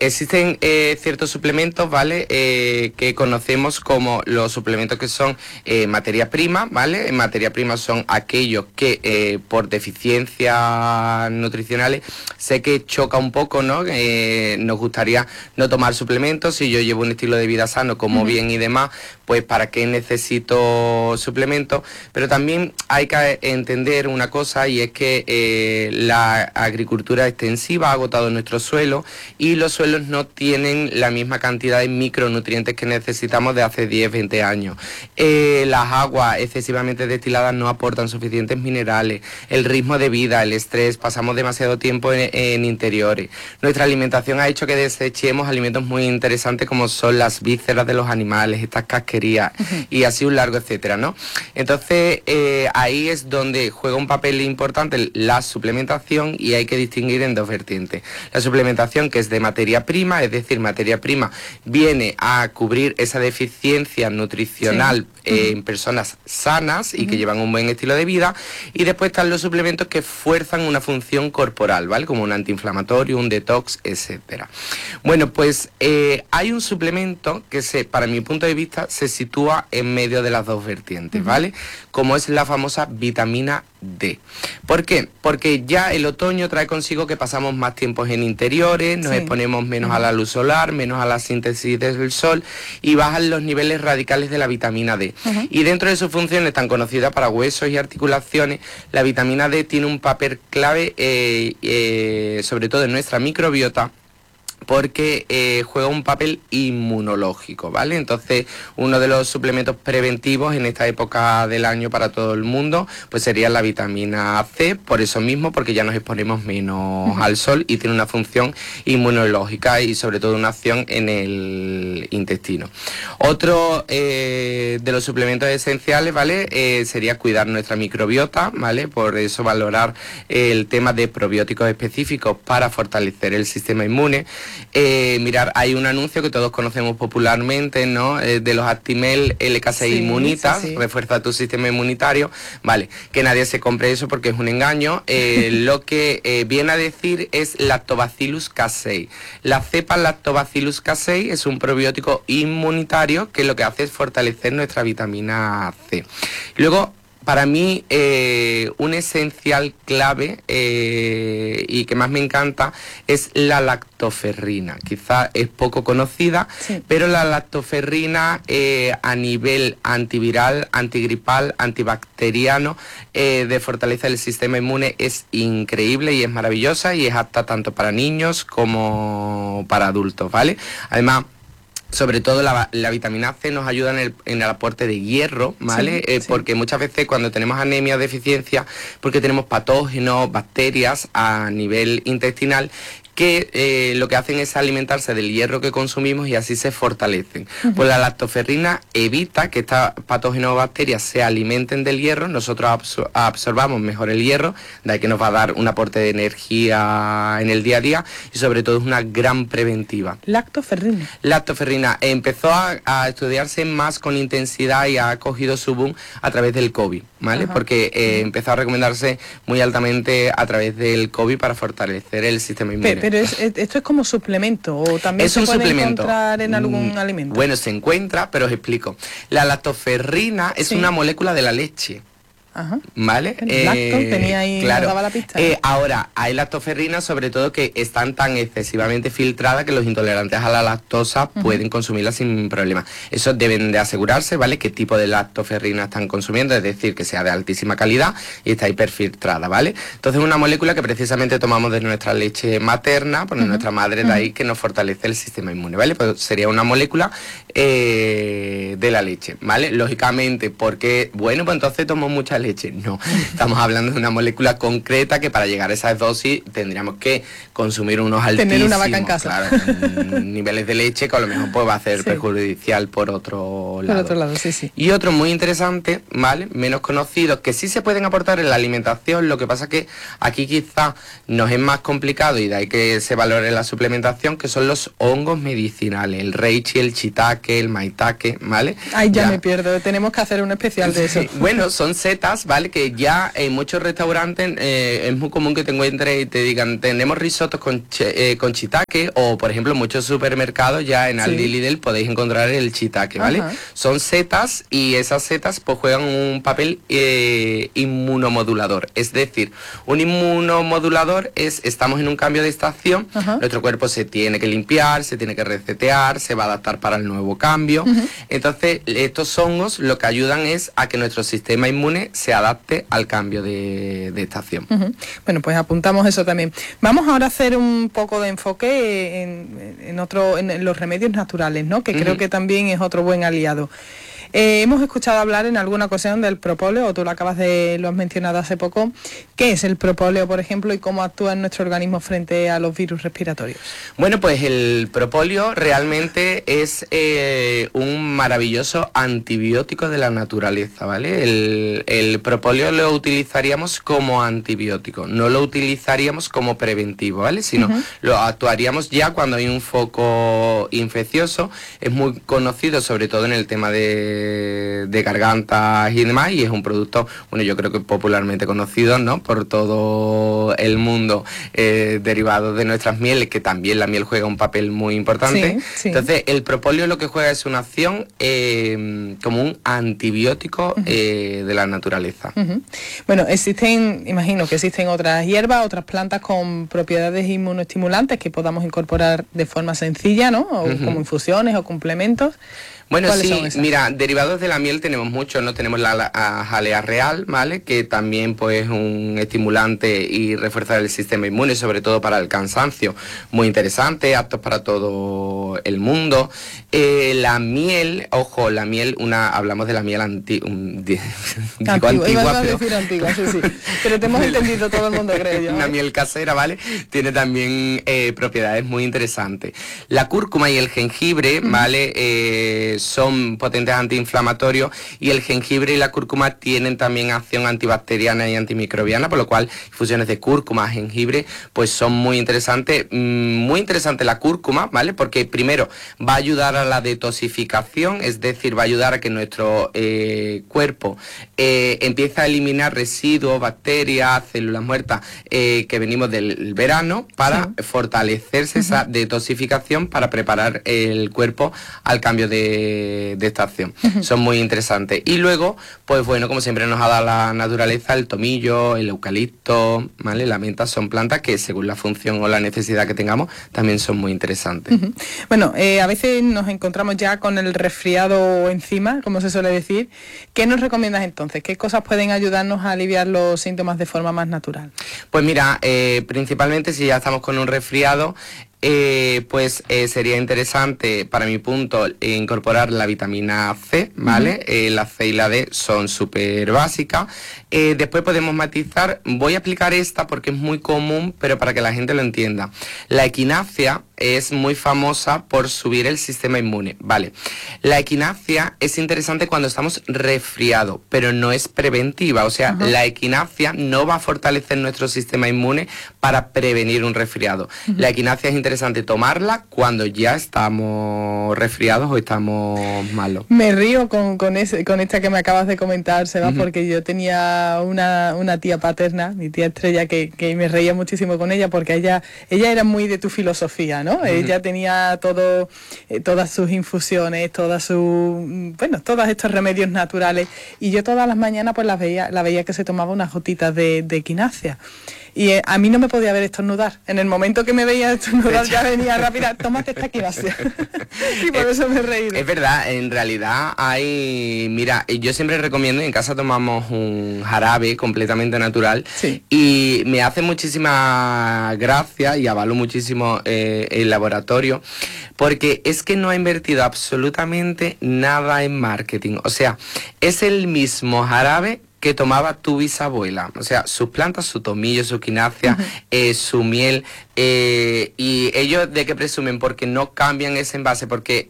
existen ciertos suplementos, ¿vale? Que conocemos como los suplementos que son materia prima, ¿vale? Materia prima son aquellos que por deficiencias nutricionales sé que choca un poco, ¿no? Nos gustaría no tomar suplementos. Si yo llevo un estilo de vida sano, como bien y demás, pues ¿para qué necesito suplementos? Pero también hay que entender una cosa, y es que la agricultura extensiva ha agotado nuestro suelo, y los suelos no tienen la misma cantidad de micronutrientes que necesitamos de hace 10, 20 años. Las aguas excesivamente destiladas no aportan suficientes minerales, el ritmo de vida, el estrés, pasamos demasiado tiempo en interiores. Nuestra alimentación ha hecho que desechemos alimentos muy interesantes como son las vísceras de los animales, estas casquerías y así un largo etcétera, ¿no? Entonces ahí es donde juega un papel importante la suplementación, y hay que distinguir en dos vertientes. La suplementación, que es de materia prima, es decir, materia prima viene a cubrir esa deficiencia nutricional en personas sanas y que llevan un buen estilo de vida, y después están los suplementos que fuerzan una función corporal, ¿vale? Como un antiinflamatorio, un detox, etcétera. Bueno, pues hay un suplemento que para mi punto de vista se sitúa en medio de las dos vertientes, ¿vale? Como es la famosa vitamina D. ¿Por qué? Porque ya el otoño trae consigo que pasamos más tiempos en interiores, nos exponemos menos a la luz solar, menos a la síntesis del sol, y bajan los niveles radicales de la vitamina D. Y dentro de sus funciones tan conocidas para huesos y articulaciones, la vitamina D tiene un papel clave, sobre todo en nuestra microbiota, porque juega un papel inmunológico, ¿vale? Entonces, uno de los suplementos preventivos en esta época del año para todo el mundo, pues sería la vitamina C, por eso mismo, porque ya nos exponemos menos al sol y tiene una función inmunológica y sobre todo una acción en el intestino. Otro de los suplementos esenciales, ¿vale? Sería cuidar nuestra microbiota, ¿vale? Por eso valorar el tema de probióticos específicos para fortalecer el sistema inmune. Mirar, hay un anuncio que todos conocemos popularmente, ¿no? De los Actimel LK6 Immunitas, refuerza tu sistema inmunitario, vale, que nadie se compre eso porque es un engaño. Lo que viene a decir es Lactobacillus casei. La cepa Lactobacillus casei es un probiótico inmunitario que lo que hace es fortalecer nuestra vitamina C. Luego, para mí, un esencial clave y que más me encanta es la lactoferrina. Quizá es poco conocida, pero la lactoferrina a nivel antiviral, antigripal, antibacteriano, de fortalecer el sistema inmune es increíble y es maravillosa, y es apta tanto para niños como para adultos, ¿vale? Además, sobre todo la vitamina C nos ayuda en el aporte de hierro, ¿vale? Porque muchas veces cuando tenemos anemia o deficiencia, porque tenemos patógenos, bacterias a nivel intestinal, que lo que hacen es alimentarse del hierro que consumimos y así se fortalecen. Pues la lactoferrina evita que estas patógenos o bacterias se alimenten del hierro, nosotros absorbamos mejor el hierro, de ahí que nos va a dar un aporte de energía en el día a día, y sobre todo es una gran preventiva. Lactoferrina. Lactoferrina empezó a estudiarse más con intensidad y ha cogido su boom a través del COVID, ¿vale? Porque empezó a recomendarse muy altamente a través del COVID para fortalecer el sistema inmune. Pero esto es como suplemento, o también se puede encontrar en algún alimento. Bueno, se encuentra, pero os explico. La lactoferrina es una molécula de la leche. ¿Vale? Tenía ahí, claro. daba la pista. Ahora, hay lactoferrinas sobre todo que están tan excesivamente filtradas que los intolerantes a la lactosa pueden consumirla sin problema. Eso deben de asegurarse, ¿vale? Qué tipo de lactoferrina están consumiendo, es decir, que sea de altísima calidad y está hiperfiltrada, ¿vale? Entonces, una molécula que precisamente tomamos de nuestra leche materna, pues nuestra madre de ahí, que nos fortalece el sistema inmune, ¿vale? Pues sería una molécula de la leche, ¿vale? Lógicamente, porque, bueno, pues entonces tomo mucha leche. No, estamos hablando de una molécula concreta que para llegar a esas dosis tendríamos que consumir unos altísimos, tener una vaca en casa, claro, niveles de leche que a lo mejor pues va a ser perjudicial por otro lado. Por otro lado, sí. Y otro muy interesante, ¿vale? Menos conocido, que sí se pueden aportar en la alimentación, lo que pasa que aquí quizá nos es más complicado y de ahí que se valore la suplementación, que son los hongos medicinales, el reishi, el shiitake, el maitake, ¿vale? Ay, ya me pierdo, tenemos que hacer un especial de eso. Bueno, son setas setas, ¿vale? Que ya en muchos restaurantes es muy común que te encuentres y te digan, tenemos risotos con shiitake, o por ejemplo en muchos supermercados ya en Aldi y Lidl podéis encontrar el shiitake, ¿vale? Son setas y esas setas pues juegan un papel inmunomodulador, es decir, un inmunomodulador estamos en un cambio de estación, nuestro cuerpo se tiene que limpiar, se tiene que resetear, se va a adaptar para el nuevo cambio, entonces estos hongos lo que ayudan es a que nuestro sistema inmune se adapte al cambio de estación. Bueno, pues apuntamos eso también. Vamos ahora a hacer un poco de enfoque en los remedios naturales, ¿no? Que creo que también es otro buen aliado. Hemos escuchado hablar en alguna ocasión del propóleo, o tú lo has mencionado hace poco. ¿Qué es el propóleo, por ejemplo, y cómo actúa en nuestro organismo frente a los virus respiratorios? Bueno, pues el propóleo realmente es un maravilloso antibiótico de la naturaleza, ¿vale? El propóleo lo utilizaríamos como antibiótico, no lo utilizaríamos como preventivo, ¿vale? Sino lo actuaríamos ya cuando hay un foco infeccioso. Es muy conocido, sobre todo en el tema de gargantas y demás, y es un producto, bueno, yo creo que popularmente conocido, ¿no?, por todo el mundo, derivado de nuestras mieles, que también la miel juega un papel muy importante. Sí. Entonces el propóleo lo que juega es una acción como un antibiótico de la naturaleza. Bueno, imagino que existen otras hierbas, otras plantas con propiedades inmunoestimulantes que podamos incorporar de forma sencilla, ¿no?, o como infusiones o complementos. Bueno, sí, mira, derivados de la miel tenemos muchos, ¿no? Tenemos la jalea real, ¿vale? Que también pues es un estimulante y refuerza el sistema inmune, sobre todo para el cansancio. Muy interesante, aptos para todo el mundo. La miel, ojo, la miel, hablamos de la miel antigua, iba a decir antigua, sí. Pero te hemos entendido todo el mundo, creo yo. Una miel casera, ¿vale? Tiene también propiedades muy interesantes. La cúrcuma y el jengibre, ¿vale? Son potentes antiinflamatorios, y el jengibre y la cúrcuma tienen también acción antibacteriana y antimicrobiana, por lo cual infusiones de cúrcuma, jengibre, pues son muy interesantes. Muy interesante la cúrcuma, ¿vale? Porque primero va a ayudar a la detoxificación, es decir, va a ayudar a que nuestro cuerpo empiece a eliminar residuos, bacterias, células muertas que venimos del verano, para fortalecerse esa detoxificación, para preparar el cuerpo al cambio de estación. Son muy interesantes. Y luego, pues bueno, como siempre nos ha dado la naturaleza, el tomillo, el eucalipto, ¿vale? La menta, son plantas que según la función o la necesidad que tengamos, también son muy interesantes. Bueno, a veces nos encontramos ya con el resfriado encima, como se suele decir. ¿Qué nos recomiendas entonces? ¿Qué cosas pueden ayudarnos a aliviar los síntomas de forma más natural? Pues mira, principalmente si ya estamos con un resfriado, sería interesante, para mi punto, incorporar la vitamina C, ¿vale? La C y la D son súper básicas. Después podemos matizar, voy a explicar esta porque es muy común, pero para que la gente lo entienda. La equinacia es muy famosa por subir el sistema inmune, ¿vale? La equinacia es interesante cuando estamos resfriados, pero no es preventiva, o sea, la equinacia no va a fortalecer nuestro sistema inmune para prevenir un resfriado. La equinacia es interesante tomarla cuando ya estamos resfriados o estamos malos. Me río con esta que me acabas de comentar, Seba, porque yo tenía una tía paterna, mi tía Estrella, que me reía muchísimo con ella, porque ella era muy de tu filosofía, ¿no? Ella tenía todas sus infusiones, todos estos remedios naturales, y yo todas las mañanas pues la veía que se tomaba unas gotitas de equinacia. Y a mí no me podía ver estornudar. En el momento que me veía estornudar ya venía rápida, tómate esta equinacia. Y por eso me he reído. Es verdad, en realidad mira, yo siempre recomiendo, en casa tomamos un jarabe completamente natural, y me hace muchísima gracia y avalo muchísimo el laboratorio, porque es que no ha invertido absolutamente nada en marketing. O sea, es el mismo jarabe que tomaba tu bisabuela, o sea, sus plantas, su tomillo, su equinacia, su miel, y ellos ¿de qué presumen? Porque no cambian ese envase, porque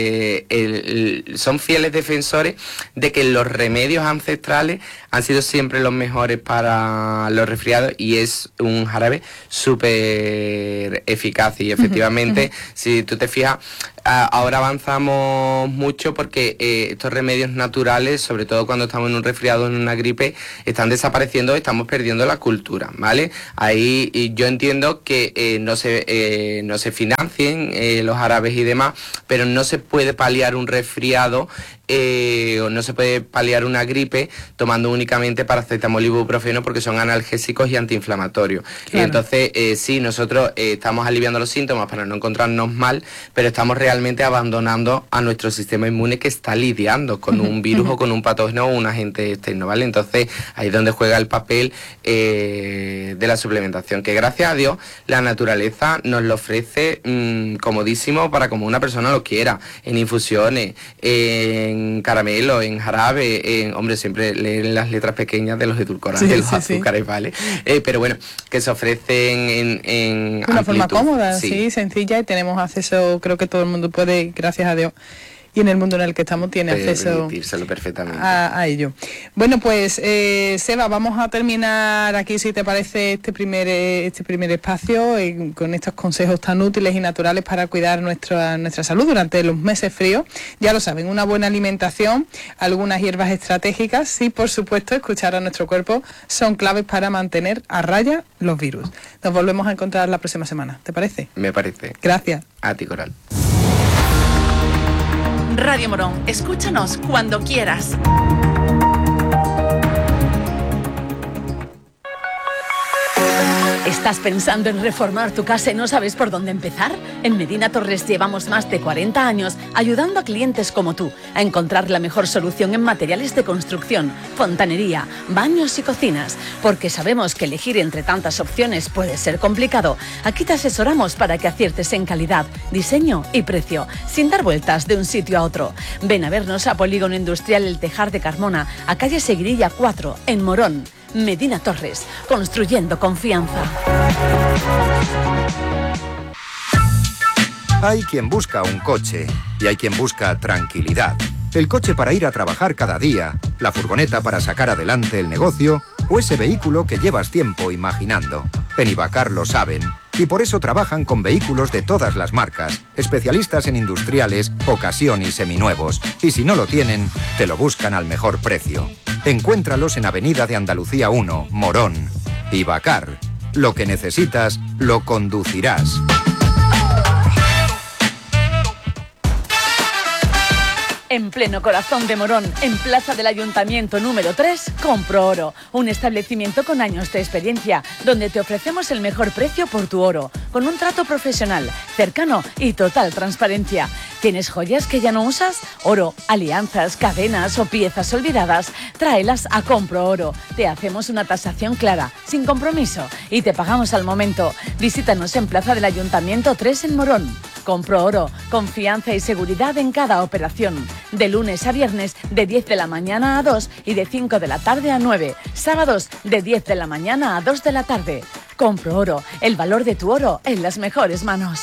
son fieles defensores de que los remedios ancestrales han sido siempre los mejores para los resfriados, y es un jarabe súper eficaz. Y efectivamente, si tú te fijas, ahora avanzamos mucho porque estos remedios naturales, sobre todo cuando estamos en un resfriado, en una gripe, gripe están desapareciendo, estamos perdiendo la cultura, ¿vale? Ahí yo entiendo que no se financien los jarabes y demás, pero no se puede paliar un resfriado o no se puede paliar una gripe tomando únicamente paracetamol y ibuprofeno, porque son analgésicos y antiinflamatorios. Claro. Y entonces sí, nosotros estamos aliviando los síntomas para no encontrarnos mal, pero estamos realmente abandonando a nuestro sistema inmune, que está lidiando con un virus o con un patógeno o un agente externo, ¿vale? Entonces ahí es donde juega el papel de la suplementación, que gracias a Dios la naturaleza nos lo ofrece comodísimo para como una persona lo quiera, en infusiones, en caramelo, en jarabe, hombre, siempre leen las letras pequeñas de los edulcorantes, los azúcares, ¿vale? Pero bueno, que se ofrecen en una forma cómoda, sí, sencilla, y tenemos acceso, creo que todo el mundo puede, gracias a Dios, y en el mundo en el que estamos tiene acceso perfectamente a ello. Bueno, pues Seba, vamos a terminar aquí, si te parece, este primer espacio con estos consejos tan útiles y naturales para cuidar nuestra salud durante los meses fríos. Ya lo saben, una buena alimentación, algunas hierbas estratégicas y, por supuesto, escuchar a nuestro cuerpo son claves para mantener a raya los virus. Nos volvemos a encontrar la próxima semana, ¿te parece? Me parece. Gracias. A ti, Coral. Radio Morón, escúchanos cuando quieras. ¿Estás pensando en reformar tu casa y no sabes por dónde empezar? En Medina Torres llevamos más de 40 años ayudando a clientes como tú a encontrar la mejor solución en materiales de construcción, fontanería, baños y cocinas. Porque sabemos que elegir entre tantas opciones puede ser complicado. Aquí te asesoramos para que aciertes en calidad, diseño y precio, sin dar vueltas de un sitio a otro. Ven a vernos a Polígono Industrial El Tejar de Carmona, a calle Seguirilla 4, en Morón. Medina Torres, construyendo confianza. Hay quien busca un coche y hay quien busca tranquilidad. El coche para ir a trabajar cada día, la furgoneta para sacar adelante el negocio o ese vehículo que llevas tiempo imaginando. En Ibacar lo saben y por eso trabajan con vehículos de todas las marcas, especialistas en industriales, ocasión y seminuevos. Y si no lo tienen, te lo buscan al mejor precio. Encuéntralos en Avenida de Andalucía 1, Morón. Ibacar. Lo que necesitas, lo conducirás. En pleno corazón de Morón, en Plaza del Ayuntamiento número 3, Compro Oro, un establecimiento con años de experiencia, donde te ofrecemos el mejor precio por tu oro, con un trato profesional, cercano y total transparencia. ¿Tienes joyas que ya no usas? Oro, alianzas, cadenas o piezas olvidadas, tráelas a Compro Oro. Te hacemos una tasación clara, sin compromiso, y te pagamos al momento. Visítanos en Plaza del Ayuntamiento 3 en Morón. Compro Oro, confianza y seguridad en cada operación. De lunes a viernes, de 10 de la mañana a 2 y de 5 de la tarde a 9. Sábados, de 10 de la mañana a 2 de la tarde. Compro Oro, el valor de tu oro en las mejores manos.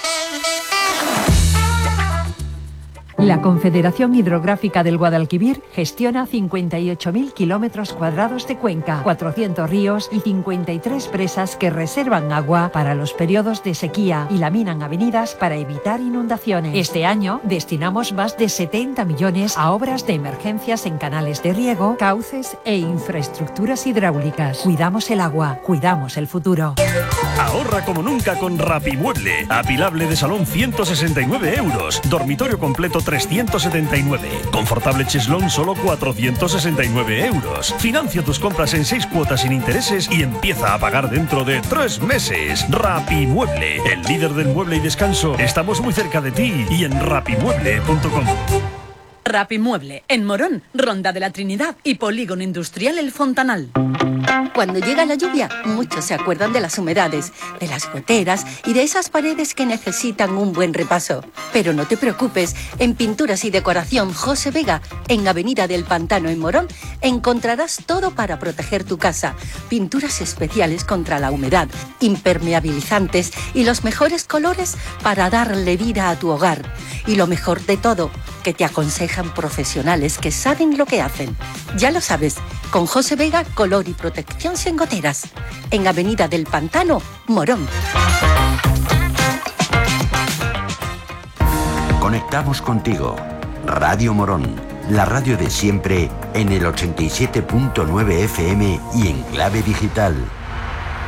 La Confederación Hidrográfica del Guadalquivir gestiona 58.000 kilómetros cuadrados de cuenca, 400 ríos y 53 presas que reservan agua para los periodos de sequía y laminan avenidas para evitar inundaciones. Este año destinamos más de 70 millones a obras de emergencias en canales de riego, cauces e infraestructuras hidráulicas. Cuidamos el agua, cuidamos el futuro. Ahorra como nunca con Rapimueble. Apilable de salón 169 euros. Dormitorio completo 379. Confortable cheslón solo 469 euros. Financia tus compras en 6 cuotas sin intereses y empieza a pagar dentro de 3 meses. Rapimueble, el líder del mueble y descanso. Estamos muy cerca de ti y en rapimueble.com. Rapimueble, en Morón, Ronda de la Trinidad y Polígono Industrial El Fontanal. Cuando llega la lluvia, muchos se acuerdan de las humedades, de las goteras y de esas paredes que necesitan un buen repaso. Pero no te preocupes, en Pinturas y Decoración José Vega, en Avenida del Pantano en Morón, encontrarás todo para proteger tu casa. Pinturas especiales contra la humedad, impermeabilizantes y los mejores colores para darle vida a tu hogar. Y lo mejor de todo, que te aconsejan profesionales que saben lo que hacen. Ya lo sabes, con José Vega, color y protección sin goteras. En Avenida del Pantano, Morón. Conectamos contigo. Radio Morón la radio de siempre en el 87.9 FM y en clave digital.